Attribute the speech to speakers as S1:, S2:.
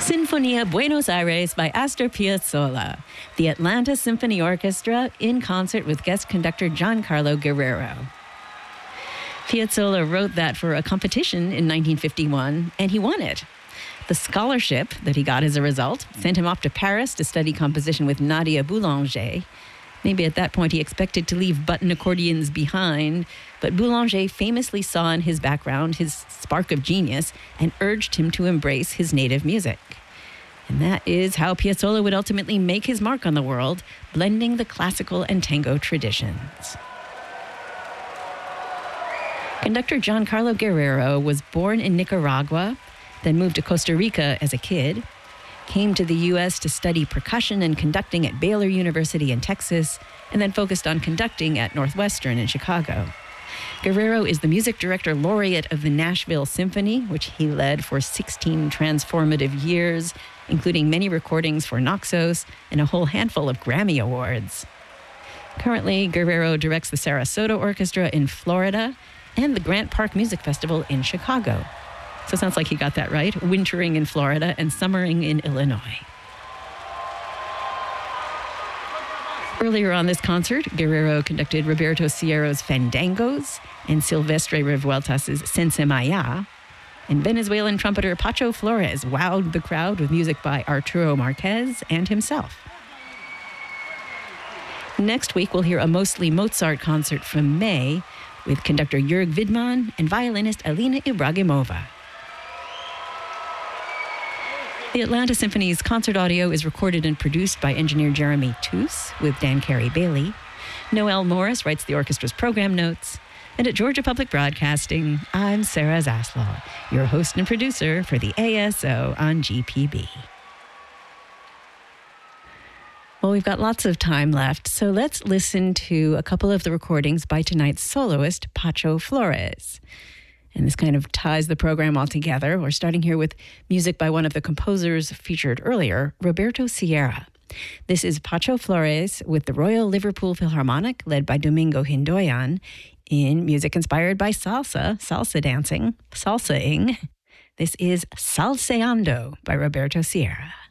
S1: Sinfonía Buenos Aires by Astor Piazzolla, the Atlanta Symphony Orchestra in concert with guest conductor Giancarlo Guerrero. Piazzolla wrote that for a competition in 1951, and he won it. The scholarship that he got as a result sent him off to Paris to study composition with Nadia Boulanger. Maybe at that point he expected to leave button accordions behind, but Boulanger famously saw in his background his spark of genius and urged him to embrace his native music. And that is how Piazzolla would ultimately make his mark on the world, blending the classical and tango traditions. Conductor Giancarlo Guerrero was born in Nicaragua, then moved to Costa Rica as a kid, came to the U.S. to study percussion and conducting at Baylor University in Texas, and then focused on conducting at Northwestern in Chicago. Guerrero is the music director laureate of the Nashville Symphony, which he led for 16 transformative years, including many recordings for Naxos and a whole handful of Grammy Awards. Currently, Guerrero directs the Sarasota Orchestra in Florida and the Grant Park Music Festival in Chicago. So it sounds like he got that right, wintering in Florida and summering in Illinois. Earlier on this concert, Guerrero conducted Roberto Sierra's Fandangos and Silvestre Revueltas' Sensemaya, and Venezuelan trumpeter Pacho Flores wowed the crowd with music by Arturo Marquez and himself. Next week, we'll hear a mostly Mozart concert from May with conductor Jörg Widmann and violinist Alina Ibragimova. The Atlanta Symphony's concert audio is recorded and produced by engineer Jeremy Toos with Dan Carey-Bailey. Noel Morris writes the orchestra's program notes. And at Georgia Public Broadcasting, I'm Sarah Zaslow, your host and producer for the ASO on GPB. Well, we've got lots of time left, so let's listen to a couple of the recordings by tonight's soloist, Pacho Flores. And this kind of ties the program all together. We're starting here with music by one of the composers featured earlier, Roberto Sierra. This is Pacho Flores with the Royal Liverpool Philharmonic, led by Domingo Hindoyan, in music inspired by salsa dancing, salsaing. This is Salseando by Roberto Sierra.